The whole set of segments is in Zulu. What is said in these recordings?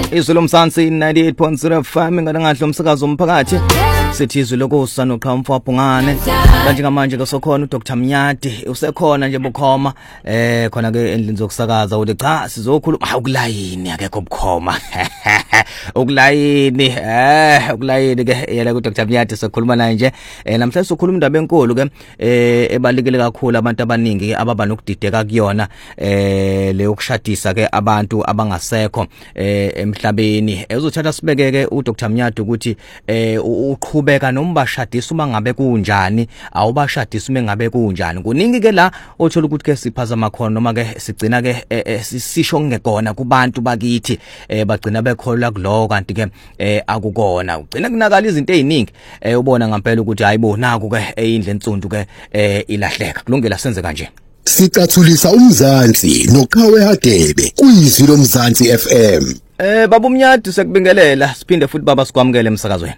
Izulu Mzansi 98.0 FM ngadangahlo umsakazo umphakathi sithi izulu lokusa noqhamfo waphungane kanje ngamanje kusokhona uDr Mnyadi usekhona nje bukhoma khona ke endlini zokusakaza uthi cha sizokhuluma ukulayini akekho bukhoma ukulayini ke yena uDr Mnyadi sokhuluma naye nje namhlanje sokhuluma indaba enkulu ke ebalekile kakhulu abantu abaningi ababa nokudideka kuyona le ukushadisa ke abantu abangasekho emhlabeni uzothatha sibekeke uDr Mnyadi ukuthi uqhubeka noma bashadisa uma ngabe kunjani awubashadisa uma ngabe kunjani kuningi ke la othola ukuthi ke siphazama khona noma ke sigcina ke sisho ngekona kubantu bakithi bagcina bekholwa kulo kanti ke akukona ugcina kunakala izinto eziningi ubona ngempela ukuthi hayibo naku ke indle entsonto ke ilahleka kulungela senze kanje sicathulisa umzansi noqhawe Hadebe kuyizwi lomzansi FM. Baba Mnyadi sekubingelela siphinde futhi baba sikwamukele emsakazweni.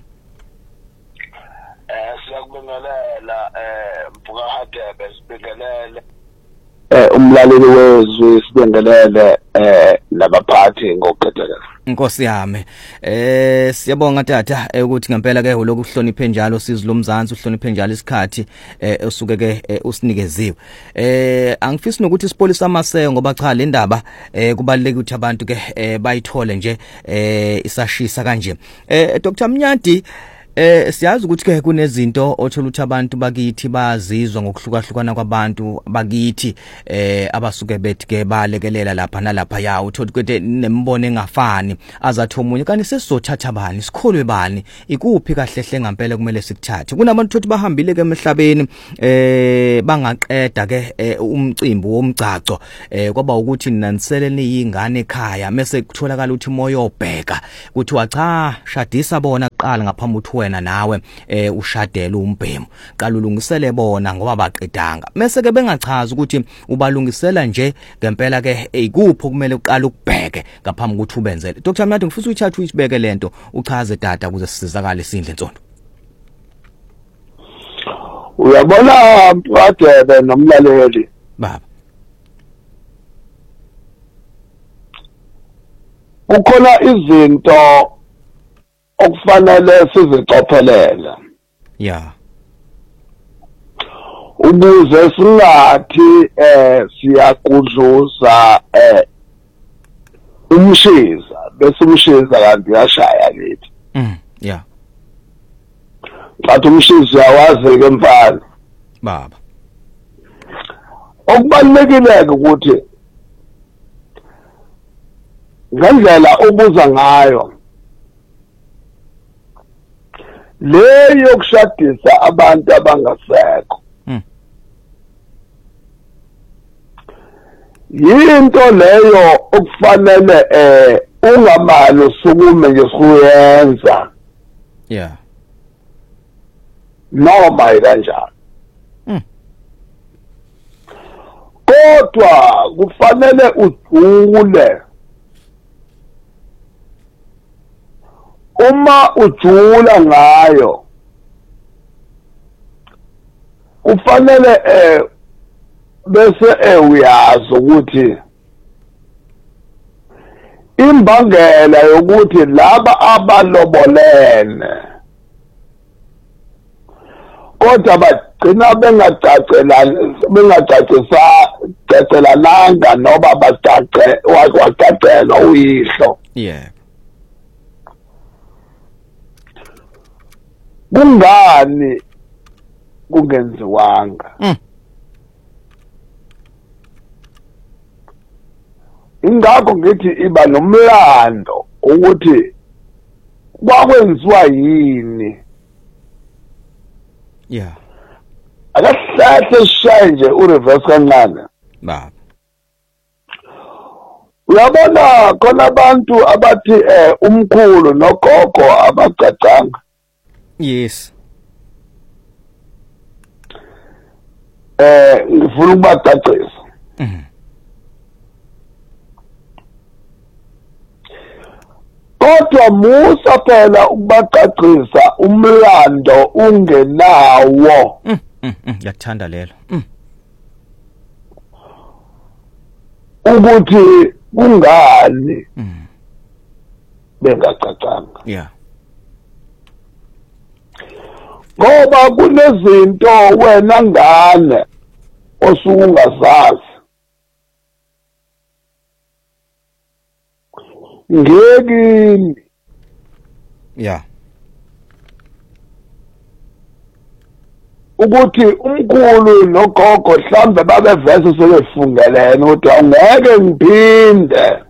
Siyakubingelela mbuka Hadebe sibingelele umlaleli wezwi sibingelele nabaphathi ngokukhethekela. Inkosi yami siyabonga tata ukuthi ngempela ke uloku uhloniphe njalo sizwe lomzansi uhloniphe njalo isikhathi usuke ke usinikeziwe angifisi nokuthi isipolisa amaseyo ngoba cha le ndaba kubaluleka ukuthi abantu ke bayithole nje isashisa kanje Dr Mnyadi siyazi ukuthi ke kunezinto othola ukuthi abantu bakithi bazizwa ngokuhlukahlukana kwabantu bakithi abasuke bethi ke balekelela lapha nalapha ya uthola ukuthi nembono engafani azathi omunye kanti sesizothatha bani sikholwe bani ikuphi kahlehle ngempela kumele sikuthathe kunabantu ukuthi bahambile ke emhlabeni bangaqeda ke umcimbi womgcaco kwaba ukuthi naniseleni yingane ekhaya mase kutholakala ukuthi moyo obheka kuthiwa cha shadisa bona qala ngaphambi uthi wena nawe ushadela umbhemu qala ulungisele bona ngoba baqedanga mase ke bengachaza ukuthi ubalungisela nje ngempela ke ikuphi kumele uqala ukubheke ngaphambi ukuthi ubenzele Dr Mnyadi ngifisa uyithathe uyibeke lento uchaze data ukuze sisizakale isindle entsonto Uyabona Hadebe nomlaleli baba kukhona izinto okufanele sizicophelele yeah ukuze singathi siyakudluza umshiza bese umshiza kanti yashaya lithi yeah bathi umshiza yawazi ke mfana baba okubalekile ukuthi ngendlela obuza ngayo le yokushadisa abantu abangasekho yinto leyo okufanele ungamali usukume nje siyenza yeah noma ikanjalo kodwa kufanele ujule uma ujula ngayo kufanele bese uyazi ukuthi imbangela yokuthi laba abalobolene kodwa bagcina bengacacelananga noba wacacela uyihlo yeah kungani kungenziwanga ingakho ngithi iba nomlando ukuthi kwakwenziwa yini yeah akahlahle sishaye nje ureverse kancane baba uyabona khona abantu abathi umkhulu nogogo abagcacanga yes ngifuna ukubacacisa kodwa musa phela ukubacacisa umlando ungenawo yakuthanda lelo ukuthi kungani bengacacanga. Yeah. Ngoba kunezinto wena ngane osungazazi. Ngekini. Yeah. Ukuthi umkhulu nogogo mhlambe babevese sebefungelene ukuthi angeke ngiphinde.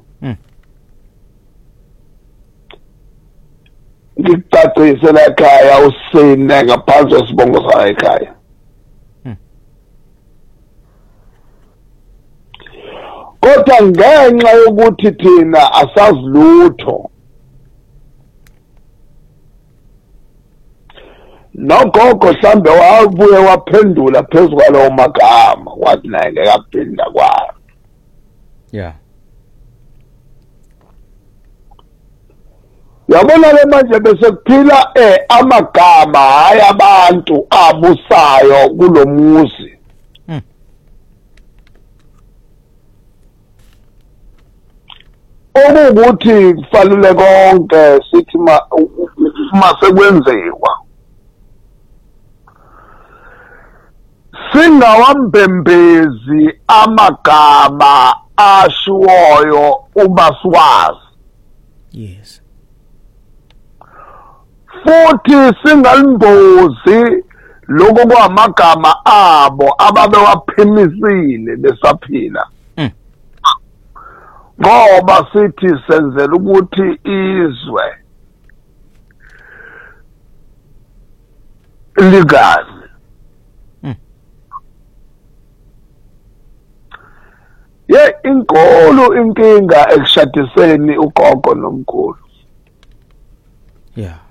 Ngicacise la ekhaya usine ngaphansi kwesibongo sa ekhaya. Kodwa ngenxa yokuthi thina asazi lutho. Nogogo mhlambe wabuye waphendula phezulu kwalawo magama wathi naye ngeke aphinda kwayo. Yeah. Yabona le manje bese kuphila amagama hayi abantu abusayo kulomuzi. Okuthi kufanele konke sithi masekwenziwa. Singawambembezi amagama ashiwoyo ubaswazi. Yes. Futhi singalimbozi lokho kwamagama abo ababewaphimisile besaphila. Ngoba sithi senzela ukuthi izwe ligazi. Ye inkulu inkinga ekushadiseni ugogo nomkhulu. Yeah.